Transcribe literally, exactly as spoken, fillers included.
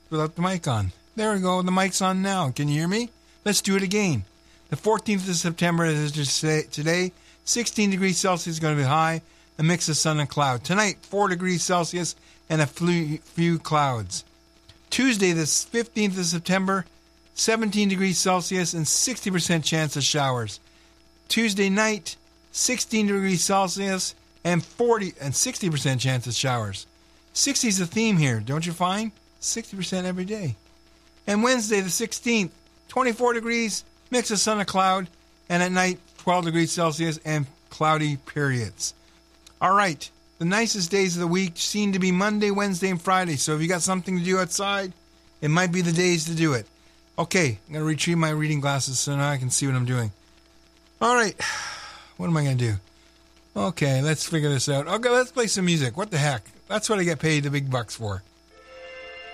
without the mic on. There we go. The mic's on now. Can you hear me? Let's do it again. The fourteenth of September is just today. sixteen degrees Celsius is going to be high. A mix of sun and cloud. Tonight, four degrees Celsius and a few clouds. Tuesday, the fifteenth of September, seventeen degrees Celsius and sixty percent chance of showers. Tuesday night, sixteen degrees Celsius and forty and sixty percent chance of showers. sixty is the theme here, don't you find? sixty percent every day. And Wednesday, the sixteenth, twenty-four degrees, mix of sun and cloud, and at night, twelve degrees Celsius and cloudy periods. All right, the nicest days of the week seem to be Monday, Wednesday, and Friday. So if you got something to do outside, it might be the days to do it. Okay, I'm going to retrieve my reading glasses so now I can see what I'm doing. All right, what am I going to do? Okay, let's figure this out. Okay, let's play some music. What the heck? That's what I get paid the big bucks for.